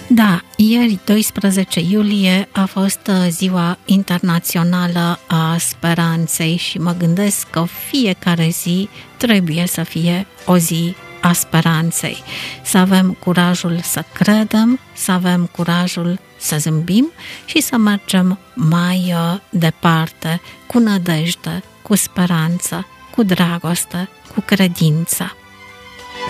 Da, ieri, 12 iulie, a fost Ziua Internațională a Speranței și mă gândesc că fiecare zi trebuie să fie o zi a speranței. Să avem curajul să credem, să avem curajul să zâmbim și să mergem mai departe, cu nădejde, cu speranță, cu dragoste, cu credință.